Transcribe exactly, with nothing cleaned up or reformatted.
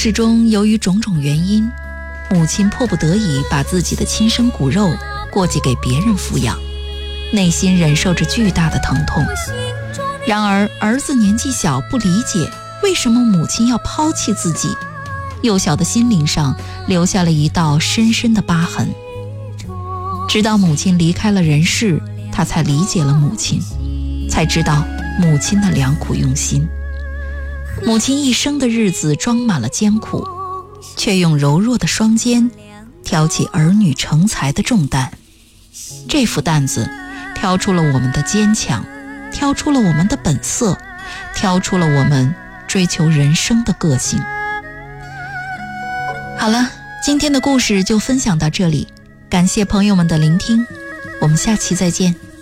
事中，由于种种原因，母亲迫不得已把自己的亲生骨肉过继给别人抚养，内心忍受着巨大的疼痛。然而儿子年纪小，不理解为什么母亲要抛弃自己，幼小的心灵上留下了一道深深的疤痕。直到母亲离开了人世，他才理解了母亲，才知道母亲的良苦用心。母亲一生的日子装满了艰苦，却用柔弱的双肩挑起儿女成才的重担。这副担子挑出了我们的坚强，挑出了我们的本色，挑出了我们追求人生的个性。好了，今天的故事就分享到这里，感谢朋友们的聆听，我们下期再见。